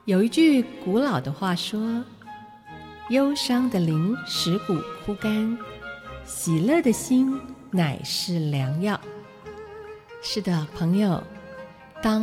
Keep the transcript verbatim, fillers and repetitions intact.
有一句古老的话说，忧伤的灵使骨枯干，喜乐的心乃是良药。是的，朋友，